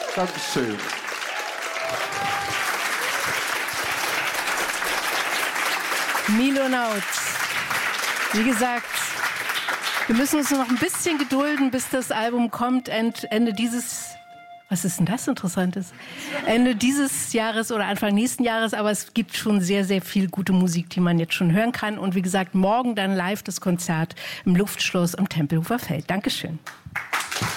Dankeschön. Milo Nautz. Wie gesagt, wir müssen uns noch ein bisschen gedulden, bis das Album kommt. Ende dieses, was ist denn das Interessantes? Ende dieses Jahres oder Anfang nächsten Jahres. Aber es gibt schon sehr, sehr viel gute Musik, die man jetzt schon hören kann. Und wie gesagt, morgen dann live das Konzert im Luftschloss am Tempelhofer Feld. Dankeschön.